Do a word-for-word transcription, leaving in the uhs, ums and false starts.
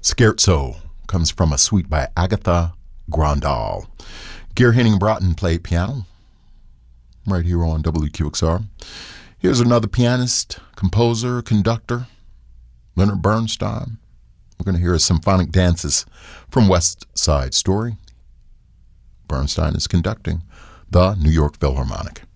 Scherzo comes from a suite by Agatha Grandal. Geir Henning Broughton played piano right here on W Q X R. Here's another pianist, composer, conductor, Leonard Bernstein. We're going to hear symphonic dances from West Side Story. Bernstein is conducting the New York Philharmonic.